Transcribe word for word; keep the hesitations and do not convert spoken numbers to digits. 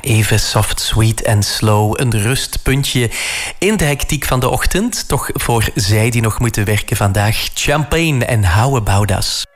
even soft, sweet en slow. Een rustpuntje in de hectiek van de ochtend. Toch voor zij die nog moeten werken vandaag. Champagne en How About Us.